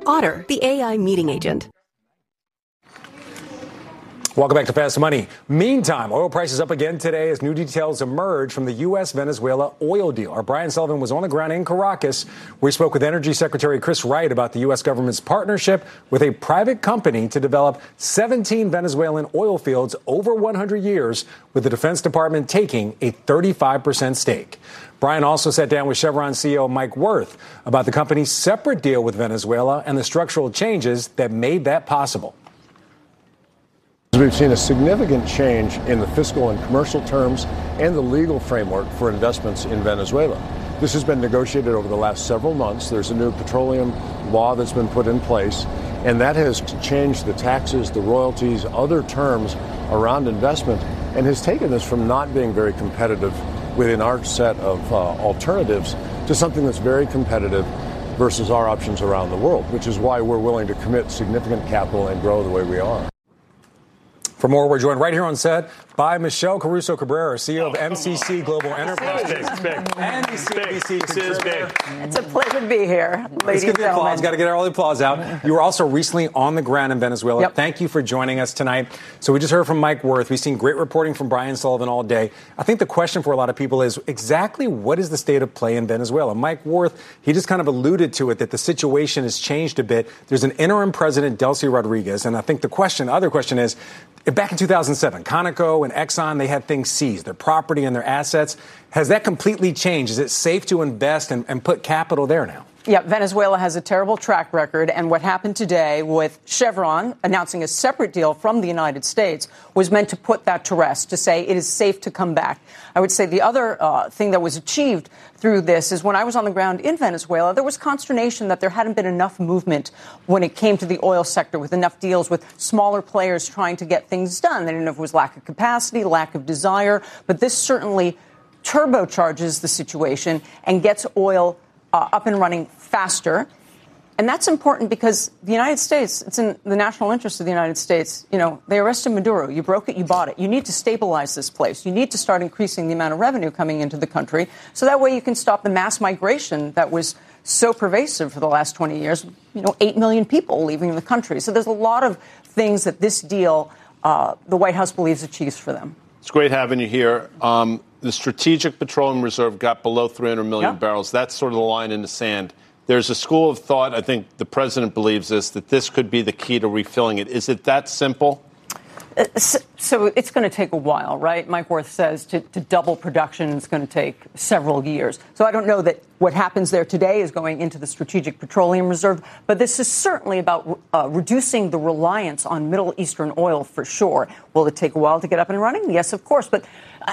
Otter, the AI meeting agent. Welcome back to Fast Money. Meantime, oil prices up again today as new details emerge from the U.S.-Venezuela oil deal. Our Brian Sullivan was on the ground in Caracas. We spoke with Energy Secretary Chris Wright about the U.S. government's partnership with a private company to develop 17 Venezuelan oil fields over 100 years, with the Defense Department taking a 35% stake. Brian also sat down with Chevron CEO Mike Wirth about the company's separate deal with Venezuela and the structural changes that made that possible. We've seen a significant change in the fiscal and commercial terms and the legal framework for investments in Venezuela. This has been negotiated over the last several months. There's a new petroleum law that's been put in place, and that has changed the taxes, the royalties, other terms around investment, and has taken us from not being very competitive within our set of alternatives to something that's very competitive versus our options around the world, which is why we're willing to commit significant capital and grow the way we are. For more, we're joined right here on set by Michelle Caruso Cabrera, CEO of MCC Global Enterprise. And CNBC contributor. It's a pleasure to be here, ladies and gentlemen. Got to get all the applause out. You were also recently on the ground in Venezuela. Yep. Thank you for joining us tonight. So we just heard from Mike Wirth. We've seen great reporting from Brian Sullivan all day. I think the question for a lot of people is exactly what is the state of play in Venezuela? Mike Wirth, he just kind of alluded to it, that the situation has changed a bit. There's an interim president, Delcy Rodriguez, and I think the other question is, back in 2007, Conoco and Exxon, they had things seized, their property and their assets. Has that completely changed? Is it safe to invest and put capital there now? Yeah, Venezuela has a terrible track record, and what happened today with Chevron announcing a separate deal from the United States was meant to put that to rest, to say it is safe to come back. I would say the other thing that was achieved through this is when I was on the ground in Venezuela, there was consternation that there hadn't been enough movement when it came to the oil sector, with enough deals with smaller players trying to get things done. They didn't know if it was lack of capacity, lack of desire, but this certainly turbocharges the situation and gets oil up and running faster. And that's important because the United States, it's in the national interest of the United States. You know, they arrested Maduro. You broke it, you bought it. You need to stabilize this place. You need to start increasing the amount of revenue coming into the country so that way you can stop the mass migration that was so pervasive for the last 20 years. 8 million people leaving the country. So there's a lot of things that this deal, the White House believes achieves for them. It's great having you here. The Strategic Petroleum Reserve got below 300 million barrels. That's sort of the line in the sand. There's a school of thought, I think the president believes this, that this could be the key to refilling it. Is it that simple? So it's going to take a while, right? Mike Wirth says to double production is going to take several years. So I don't know that what happens there today is going into the Strategic Petroleum Reserve, but this is certainly about reducing the reliance on Middle Eastern oil for sure. Will it take a while to get up and running? Yes, of course. But,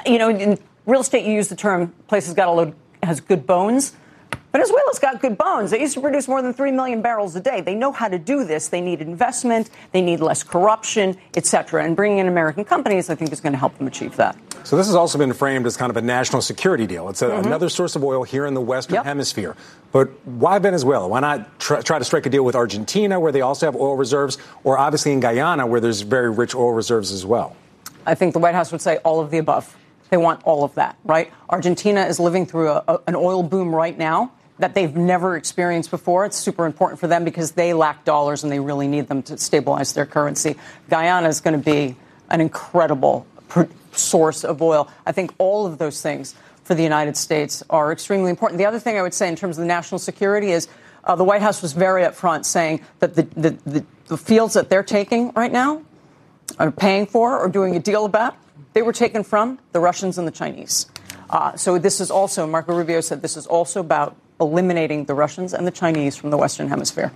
in real estate, you use the term places has good bones. Venezuela's got good bones. They used to produce more than 3 million barrels a day. They know how to do this. They need investment. They need less corruption, et cetera. And bringing in American companies, I think, is going to help them achieve that. So this has also been framed as kind of a national security deal. It's another source of oil here in the Western Hemisphere. But why Venezuela? Why not try to strike a deal with Argentina, where they also have oil reserves, or obviously in Guyana, where there's very rich oil reserves as well? I think the White House would say all of the above. They want all of that, right? Argentina is living through an oil boom right now that they've never experienced before. It's super important for them because they lack dollars and they really need them to stabilize their currency. Guyana is going to be an incredible source of oil. I think all of those things for the United States are extremely important. The other thing I would say in terms of the national security is the White House was very upfront saying that the fields that they're taking right now are paying for or doing a deal about, they were taken from the Russians and the Chinese. So this is also, Marco Rubio said, this is also about eliminating the Russians and the Chinese from the Western Hemisphere.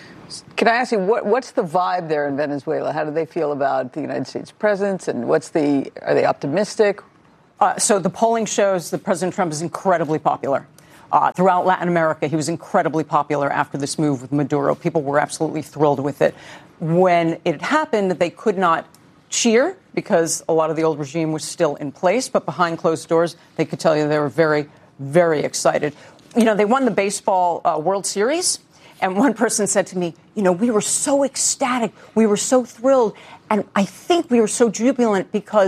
Can I ask you, what's the vibe there in Venezuela? How do they feel about the United States presence, and are they optimistic? So the polling shows that President Trump is incredibly popular. Throughout Latin America, he was incredibly popular after this move with Maduro. People were absolutely thrilled with it. When it happened, they could not cheer because a lot of the old regime was still in place, but behind closed doors, they could tell you they were very, very excited. They won the baseball World Series, and one person said to me, we were so ecstatic, we were so thrilled, and I think we were so jubilant because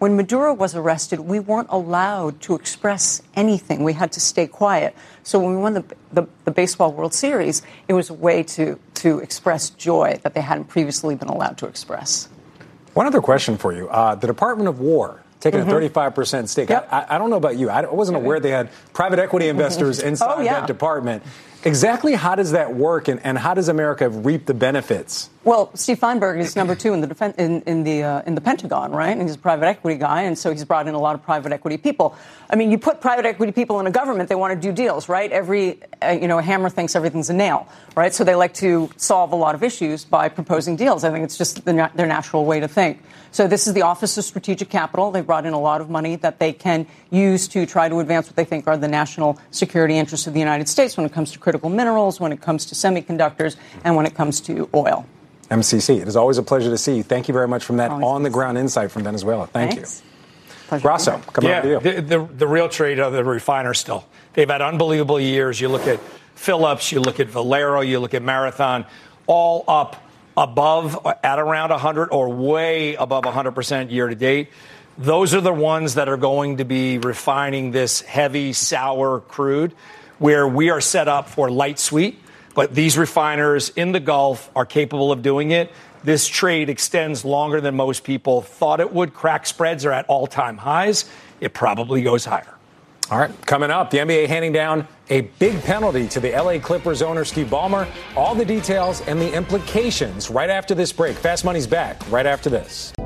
When Maduro was arrested, we weren't allowed to express anything. We had to stay quiet. So when we won the Baseball World Series, it was a way to express joy that they hadn't previously been allowed to express. One other question for you. The Department of War taking a 35% stake. Yep. I don't know about you. I wasn't aware they had private equity investors inside that department. Exactly how does that work, and how does America reap the benefits? Well, Steve Feinberg is number 2 in the Pentagon, right? And he's a private equity guy, and so he's brought in a lot of private equity people. I mean, you put private equity people in a government, they want to do deals, right? A hammer thinks everything's a nail, right? So they like to solve a lot of issues by proposing deals. I think it's just their natural way to think. So this is the Office of Strategic Capital. They've brought in a lot of money that they can use to try to advance what they think are the national security interests of the United States when it comes to critical minerals, when it comes to semiconductors, and when it comes to oil. MCC, it is always a pleasure to see you. Thank you very much from that on-the-ground insight from Venezuela. Thank you. Grasso, coming over to you. The real trade are the refiners still. They've had unbelievable years. You look at Phillips, you look at Valero, you look at Marathon, all up above, at around 100 or way above 100% year to date. Those are the ones that are going to be refining this heavy, sour crude, where we are set up for light sweet. But these refiners in the Gulf are capable of doing it. This trade extends longer than most people thought it would. Crack spreads are at all-time highs. It probably goes higher. All right, coming up, the NBA handing down a big penalty to the LA Clippers owner, Steve Ballmer. All the details and the implications right after this break. Fast Money's back right after this.